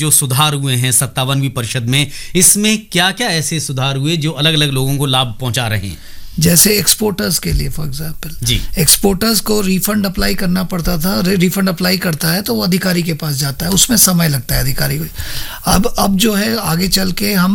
जो सुधार हुए हैं 57वीं परिषद में, इसमें क्या क्या ऐसे सुधार हुए जो अलग अलग लोगों को लाभ पहुंचा रहे हैं? जैसे एक्सपोर्टर्स के लिए फॉर एग्जांपल जी, एक्सपोर्टर्स को रिफंड अप्लाई करना पड़ता था, रिफंड अप्लाई करता है तो वो अधिकारी के पास जाता है, उसमें समय लगता है अधिकारी को। अब जो है आगे चल के हम